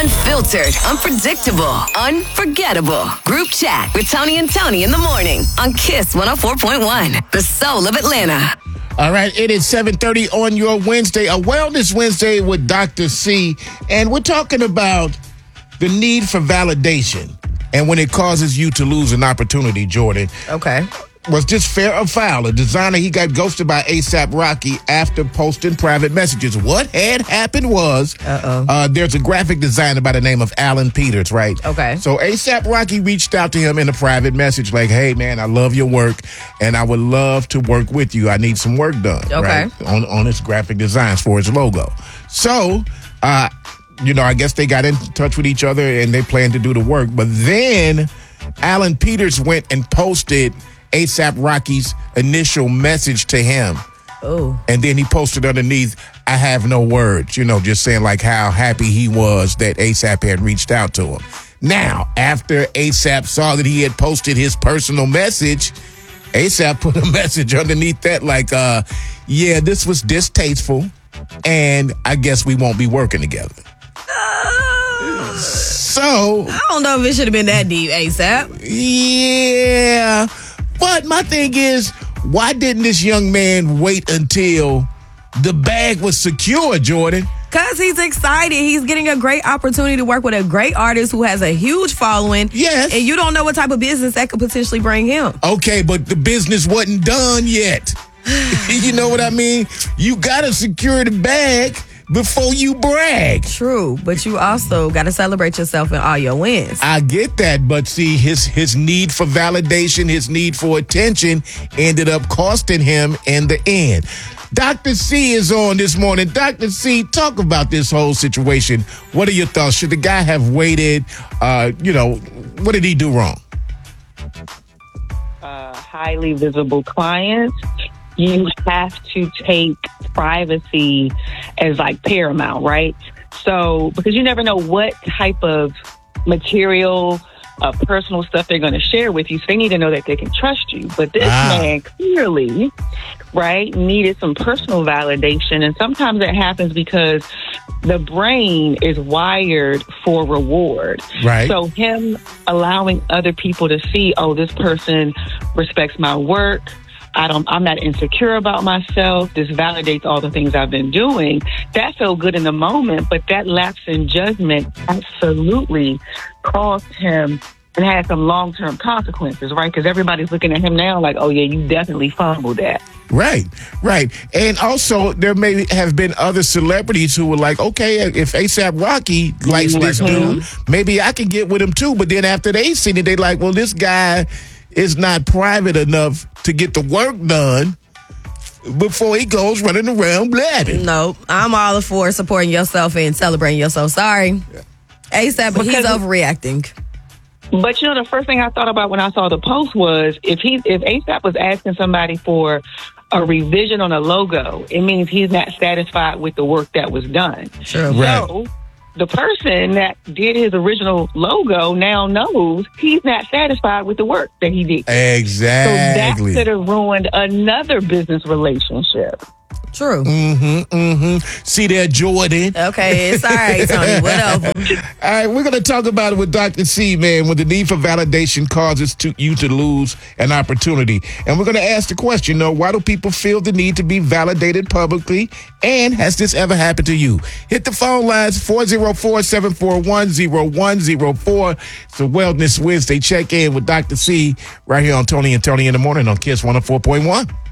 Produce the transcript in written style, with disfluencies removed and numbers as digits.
Unfiltered, unpredictable, unforgettable. Group chat with Tony and Tony in the morning on Kiss 104.1, the soul of Atlanta. All right, it is 7:30 on your Wednesday, a Wellness Wednesday with Dr. C. And we're talking about the need for validation and when it causes you to lose an opportunity, Jordan. Okay. Was this fair or foul? A designer, he got ghosted by A$AP Rocky after posting private messages. What had happened was there's a graphic designer by the name of Alan Peters, right? Okay. So A$AP Rocky reached out to him in a private message like, hey, man, I love your work, and I would love to work with you. I need some work done. Okay. Right? On his graphic designs for his logo. So, I guess they got in touch with each other, and they planned to do the work. But then Alan Peters went and posted A$AP Rocky's initial message to him. Oh. And then he posted underneath, I have no words, just saying like how happy he was that A$AP had reached out to him. Now, after A$AP saw that he had posted his personal message, A$AP put a message underneath that like, yeah, this was distasteful, and I guess we won't be working together. So I don't know if it should have been that deep, A$AP. Yeah. But my thing is, why didn't this young man wait until the bag was secure, Jordan? Because he's excited. He's getting a great opportunity to work with a great artist who has a huge following. Yes. And you don't know what type of business that could potentially bring him. Okay, but the business wasn't done yet. You know what I mean? You got to secure the bag before you brag. True, but you also got to celebrate yourself in all your wins. I get that, but see, his need for validation, his need for attention ended up costing him in the end. Dr. C is on this morning. Dr. C, talk about this whole situation. What are your thoughts? Should the guy have waited? What did he do wrong? Highly visible clients. You have to take privacy as like paramount, right? So, because you never know what type of material, personal stuff they're going to share with you. So they need to know that they can trust you. But this man clearly, right, needed some personal validation. And sometimes that happens because the brain is wired for reward. Right. So him allowing other people to see, oh, this person respects my work. I'm not insecure about myself. This validates all the things I've been doing. That felt good in the moment, but that lapse in judgment absolutely caused him and had some long-term consequences, right? Because everybody's looking at him now like, oh, yeah, you definitely fumbled that. Right. And also, there may have been other celebrities who were like, okay, if A$AP Rocky likes this dude, maybe I can get with him too. But then after they seen it, they like, well, this guy is not private enough to get the work done before he goes running around blabbing. No, I'm all for supporting yourself and celebrating yourself. Sorry. A$AP, but he's overreacting. But the first thing I thought about when I saw the post was if A$AP was asking somebody for a revision on a logo, it means he's not satisfied with the work that was done. Sure. Right. So the person that did his original logo now knows he's not satisfied with the work that he did. Exactly. So that could have ruined another business relationship. True. See there, Jordan. Okay, it's all right, Tony. Whatever. All right, we're going to talk about it with Dr. C, man, when the need for validation causes you to lose an opportunity. And we're going to ask the question, why do people feel the need to be validated publicly? And has this ever happened to you? Hit the phone lines, 404-741-0104. It's a Wellness Wednesday. Check in with Dr. C right here on Tony and Tony in the Morning on Kiss 104.1.